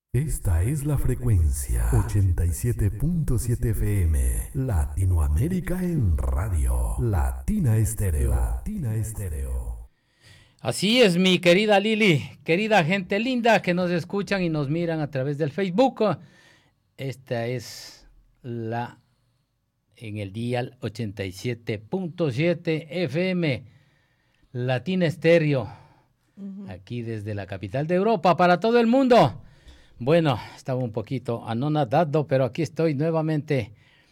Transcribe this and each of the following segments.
Esta es la frecuencia 87.7 FM, Latinoamérica en radio, Latina Estéreo, Latina Estéreo. Así es, mi querida Lili, querida gente linda que nos escuchan y nos miran a través del Facebook. Esta es en el dial 87.7 FM, Latina Estéreo, aquí desde la capital de Europa para todo el mundo. Bueno, estaba un poquito anonadado, pero aquí estoy nuevamente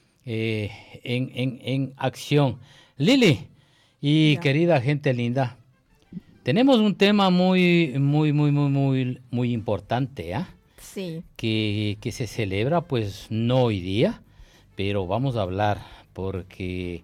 en acción. Lili y querida gente linda, tenemos un tema muy importante, ¿ah? Sí. Que se celebra, pues no hoy día, pero vamos a hablar porque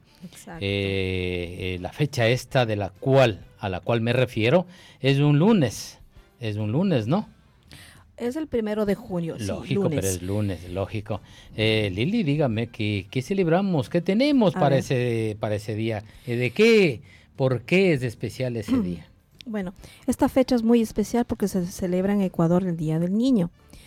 la fecha esta a la cual me refiero es un lunes, ¿no? Es el 1 de junio, lógico, sí, lunes. Pero es lunes, lógico. Lili, dígame, ¿qué celebramos? ¿Qué tenemos para ese día? ¿Por qué es especial ese día? Bueno, esta fecha es muy especial porque se celebra en Ecuador el Día del Niño.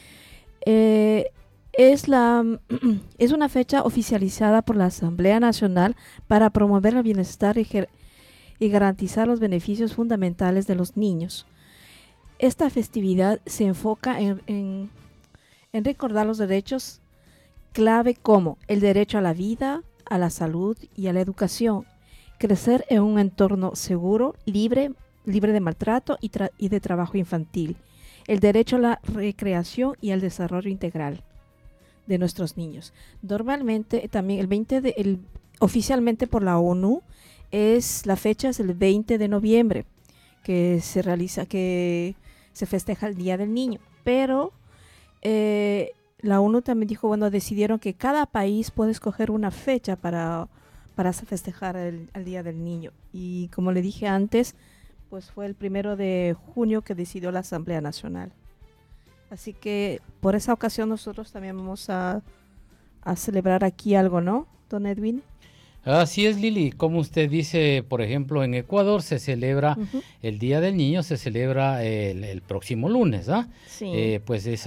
Es una fecha oficializada por la Asamblea Nacional para promover el bienestar y garantizar los beneficios fundamentales de los niños. Esta festividad se enfoca en recordar los derechos clave como el derecho a la vida, a la salud y a la educación, crecer en un entorno seguro, libre de maltrato y de trabajo infantil, el derecho a la recreación y al desarrollo integral de nuestros niños. Normalmente también oficialmente por la ONU la fecha es el 20 de noviembre que se festeja el Día del Niño, pero la ONU también dijo, decidieron que cada país puede escoger una fecha para festejar el Día del Niño, y como le dije antes, pues fue el 1 de junio que decidió la Asamblea Nacional. Así que por esa ocasión nosotros también vamos a celebrar aquí algo, ¿no, don Edwin? Así es, Lili. Como usted dice, por ejemplo, en Ecuador se celebra el Día del Niño, se celebra el próximo lunes, ¿ah? Sí. Pues es